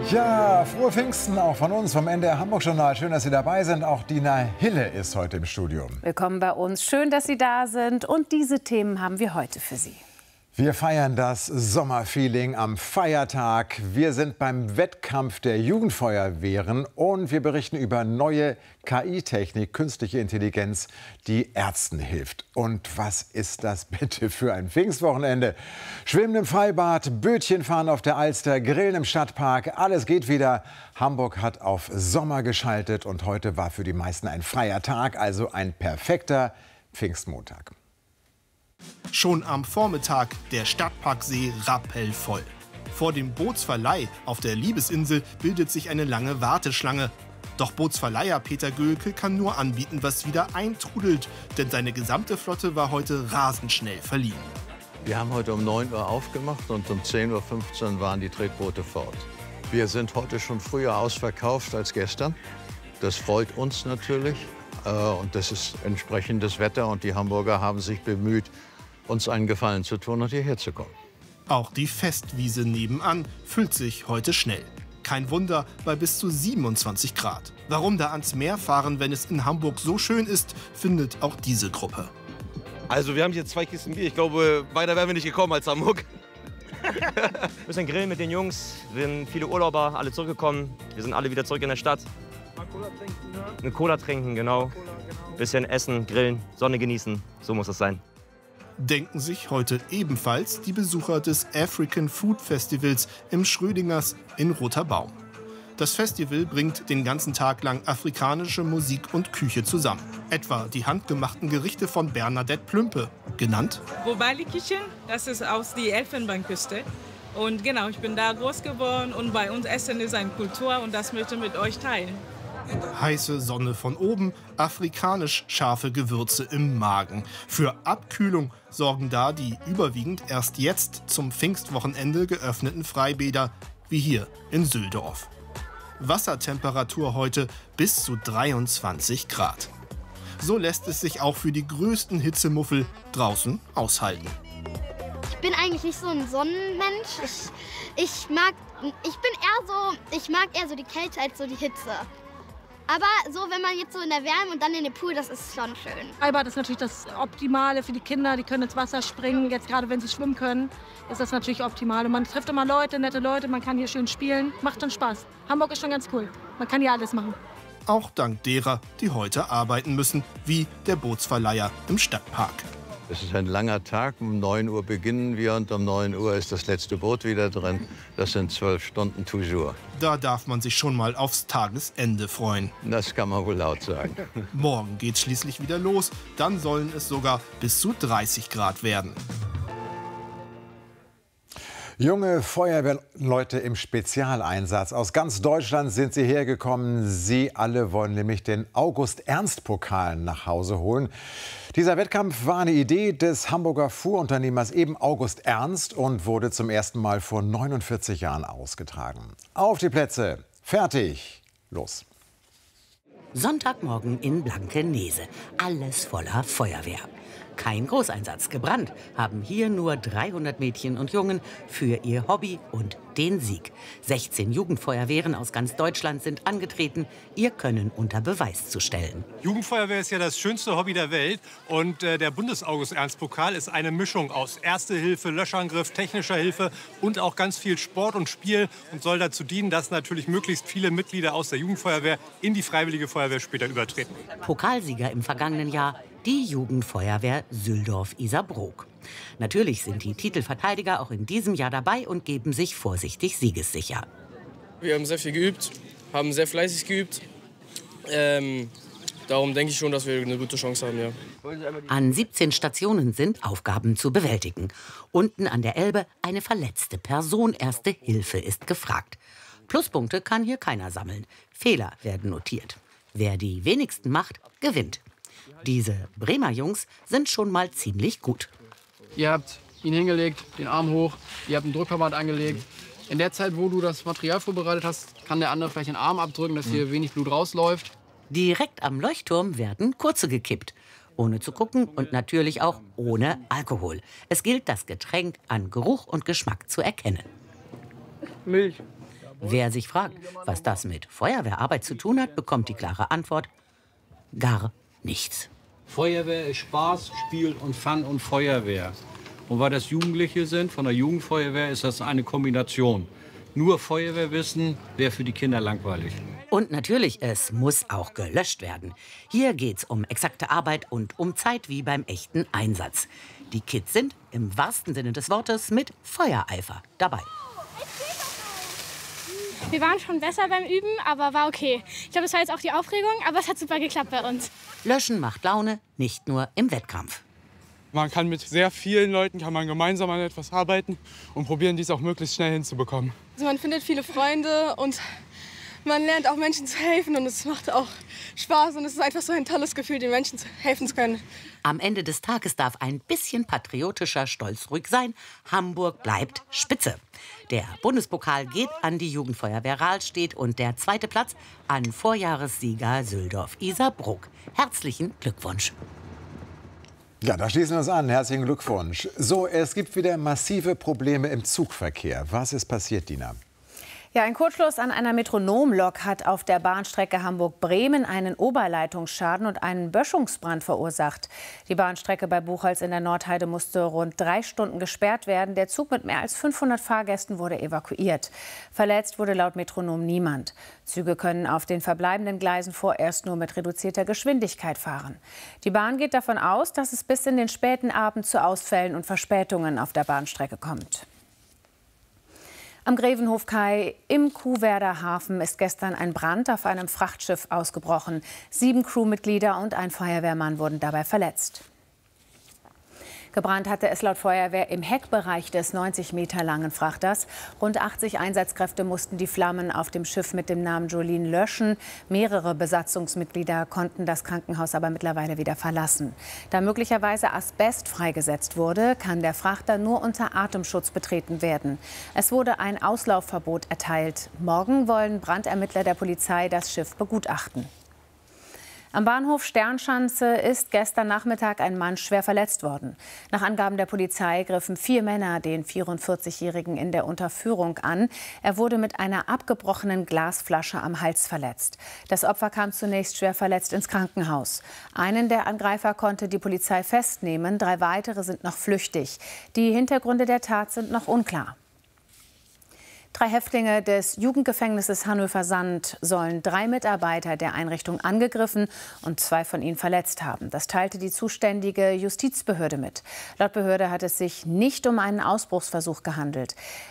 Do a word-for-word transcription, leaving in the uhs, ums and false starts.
Ja, frohe Pfingsten auch von uns, vom N D R Hamburg Journal. Schön, dass Sie dabei sind. Auch Dina Hille ist heute im Studio. Willkommen bei uns. Schön, dass Sie da sind. Und diese Themen haben wir heute für Sie. Wir feiern das Sommerfeeling am Feiertag. Wir sind beim Wettkampf der Jugendfeuerwehren und wir berichten über neue K I-Technik, künstliche Intelligenz, die Ärzten hilft. Und was ist das bitte für ein Pfingstwochenende? Schwimmen im Freibad, Bötchen fahren auf der Alster, Grillen im Stadtpark, alles geht wieder. Hamburg hat auf Sommer geschaltet und heute war für die meisten ein freier Tag, also ein perfekter Pfingstmontag. Schon am Vormittag der Stadtparksee rappelvoll. Vor dem Bootsverleih auf der Liebesinsel bildet sich eine lange Warteschlange. Doch Bootsverleiher Peter Göhlke kann nur anbieten, was wieder eintrudelt. Denn seine gesamte Flotte war heute rasend schnell verliehen. Wir haben heute um neun Uhr aufgemacht und um zehn Uhr fünfzehn waren die Tretboote fort. Wir sind heute schon früher ausverkauft als gestern. Das freut uns natürlich. Und das ist entsprechendes Wetter und die Hamburger haben sich bemüht, uns einen Gefallen zu tun und hierher zu kommen. Auch die Festwiese nebenan füllt sich heute schnell. Kein Wunder bei bis zu siebenundzwanzig Grad. Warum da ans Meer fahren, wenn es in Hamburg so schön ist, findet auch diese Gruppe. Also wir haben hier zwei Kisten Bier. Ich glaube, weiter wären wir nicht gekommen als Hamburg. Wir müssen grillen mit den Jungs. Wir sind viele Urlauber, alle zurückgekommen. Wir sind alle wieder zurück in der Stadt. Mal Cola trinken, ne? Eine Cola trinken, genau. Cola, genau. Bisschen essen, grillen, Sonne genießen. So muss es sein. Denken sich heute ebenfalls die Besucher des African Food Festivals im Schrödingers in Roter Baum. Das Festival bringt den ganzen Tag lang afrikanische Musik und Küche zusammen. Etwa die handgemachten Gerichte von Bernadette Plümpe, genannt Bobali Kitchen, das ist aus der Elfenbeinküste. Und genau, ich bin da groß geworden und bei uns Essen ist eine Kultur und das möchte ich mit euch teilen. Heiße Sonne von oben, afrikanisch scharfe Gewürze im Magen. Für Abkühlung sorgen da die überwiegend erst jetzt zum Pfingstwochenende geöffneten Freibäder, wie hier in Süldorf. Wassertemperatur heute bis zu dreiundzwanzig Grad. So lässt es sich auch für die größten Hitzemuffel draußen aushalten. Ich bin eigentlich nicht so ein Sonnenmensch. Ich, ich, mag, ich bin eher so, ich mag eher so die Kälte als so die Hitze. Aber so, wenn man jetzt so in der Wärme und dann in den Pool, das ist schon schön. Freibad ist natürlich das Optimale für die Kinder. Die können ins Wasser springen. Jetzt gerade, wenn sie schwimmen können, ist das natürlich optimal. Und man trifft immer Leute, nette Leute. Man kann hier schön spielen. Macht schon Spaß. Hamburg ist schon ganz cool. Man kann hier alles machen. Auch dank derer, die heute arbeiten müssen, wie der Bootsverleiher im Stadtpark. Es ist ein langer Tag. Um neun Uhr beginnen wir und um neun Uhr ist das letzte Boot wieder drin. Das sind zwölf Stunden toujours. Da darf man sich schon mal aufs Tagesende freuen. Das kann man wohl laut sagen. Morgen geht's schließlich wieder los. Dann sollen es sogar bis zu dreißig Grad werden. Junge Feuerwehrleute im Spezialeinsatz. Aus ganz Deutschland sind sie hergekommen. Sie alle wollen nämlich den August-Ernst-Pokal nach Hause holen. Dieser Wettkampf war eine Idee des Hamburger Fuhrunternehmers eben August Ernst und wurde zum ersten Mal vor neunundvierzig Jahren ausgetragen. Auf die Plätze, fertig, los! Sonntagmorgen in Blankenese. Alles voller Feuerwehr. Kein Großeinsatz, gebrannt haben hier nur dreihundert Mädchen und Jungen für ihr Hobby und den Sieg. sechzehn Jugendfeuerwehren aus ganz Deutschland sind angetreten, ihr Können unter Beweis zu stellen. Jugendfeuerwehr ist ja das schönste Hobby der Welt. Und äh, der Bundes-August-Ernst-Pokal ist eine Mischung aus Erste Hilfe, Löschangriff, technischer Hilfe und auch ganz viel Sport und Spiel. Und soll dazu dienen, dass natürlich möglichst viele Mitglieder aus der Jugendfeuerwehr in die Freiwillige Feuerwehr später übertreten. Pokalsieger im vergangenen Jahr, die Jugendfeuerwehr Süldorf-Iserbrok. Natürlich sind die Titelverteidiger auch in diesem Jahr dabei und geben sich vorsichtig siegessicher. Wir haben sehr viel geübt, haben sehr fleißig geübt. Ähm, darum denke ich schon, dass wir eine gute Chance haben. Ja. An siebzehn Stationen sind Aufgaben zu bewältigen. Unten an der Elbe eine verletzte Person. Erste Hilfe ist gefragt. Pluspunkte kann hier keiner sammeln. Fehler werden notiert. Wer die wenigsten macht, gewinnt. Diese Bremer Jungs sind schon mal ziemlich gut. Ihr habt ihn hingelegt, den Arm hoch, ihr habt einen Druckverband angelegt. In der Zeit, wo du das Material vorbereitet hast, kann der andere vielleicht den Arm abdrücken, dass hier wenig Blut rausläuft. Direkt am Leuchtturm werden kurze gekippt. Ohne zu gucken und natürlich auch ohne Alkohol. Es gilt, das Getränk an Geruch und Geschmack zu erkennen. Milch. Wer sich fragt, was das mit Feuerwehrarbeit zu tun hat, bekommt die klare Antwort: gar nichts. Feuerwehr ist Spaß, Spiel und Fun und Feuerwehr. Und weil das Jugendliche sind, von der Jugendfeuerwehr ist das eine Kombination. Nur Feuerwehrwissen wäre für die Kinder langweilig. Und natürlich, es muss auch gelöscht werden. Hier geht's um exakte Arbeit und um Zeit wie beim echten Einsatz. Die Kids sind im wahrsten Sinne des Wortes mit Feuereifer dabei. Wir waren schon besser beim Üben, aber war okay. Ich glaube, es war jetzt auch die Aufregung, aber es hat super geklappt bei uns. Löschen macht Laune, nicht nur im Wettkampf. Man kann mit sehr vielen Leuten kann man gemeinsam an etwas arbeiten und probieren, dies auch möglichst schnell hinzubekommen. Also man findet viele Freunde und man lernt auch Menschen zu helfen und es macht auch Spaß und es ist einfach so ein tolles Gefühl, den Menschen helfen zu können. Am Ende des Tages darf ein bisschen patriotischer Stolz ruhig sein. Hamburg bleibt Spitze. Der Bundespokal geht an die Jugendfeuerwehr Rahlstedt und der zweite Platz an Vorjahressieger Süldorf-Isarbruck. Herzlichen Glückwunsch. Ja, da schließen wir uns an. Herzlichen Glückwunsch. So, es gibt wieder massive Probleme im Zugverkehr. Was ist passiert, Dina? Ja, ein Kurzschluss an einer Metronomlok hat auf der Bahnstrecke Hamburg-Bremen einen Oberleitungsschaden und einen Böschungsbrand verursacht. Die Bahnstrecke bei Buchholz in der Nordheide musste rund drei Stunden gesperrt werden. Der Zug mit mehr als fünfhundert Fahrgästen wurde evakuiert. Verletzt wurde laut Metronom niemand. Züge können auf den verbleibenden Gleisen vorerst nur mit reduzierter Geschwindigkeit fahren. Die Bahn geht davon aus, dass es bis in den späten Abend zu Ausfällen und Verspätungen auf der Bahnstrecke kommt. Am Grevenhofkai im Kuhwerder Hafen ist gestern ein Brand auf einem Frachtschiff ausgebrochen. Sieben Crewmitglieder und ein Feuerwehrmann wurden dabei verletzt. Gebrannt hatte es laut Feuerwehr im Heckbereich des neunzig Meter langen Frachters. Rund achtzig Einsatzkräfte mussten die Flammen auf dem Schiff mit dem Namen Jolene löschen. Mehrere Besatzungsmitglieder konnten das Krankenhaus aber mittlerweile wieder verlassen. Da möglicherweise Asbest freigesetzt wurde, kann der Frachter nur unter Atemschutz betreten werden. Es wurde ein Auslaufverbot erteilt. Morgen wollen Brandermittler der Polizei das Schiff begutachten. Am Bahnhof Sternschanze ist gestern Nachmittag ein Mann schwer verletzt worden. Nach Angaben der Polizei griffen vier Männer den vierundvierzigjährigen in der Unterführung an. Er wurde mit einer abgebrochenen Glasflasche am Hals verletzt. Das Opfer kam zunächst schwer verletzt ins Krankenhaus. Einen der Angreifer konnte die Polizei festnehmen, drei weitere sind noch flüchtig. Die Hintergründe der Tat sind noch unklar. Drei Häftlinge des Jugendgefängnisses Hannover-Sand sollen drei Mitarbeiter der Einrichtung angegriffen und zwei von ihnen verletzt haben. Das teilte die zuständige Justizbehörde mit. Laut Behörde hat es sich nicht um einen Ausbruchsversuch gehandelt.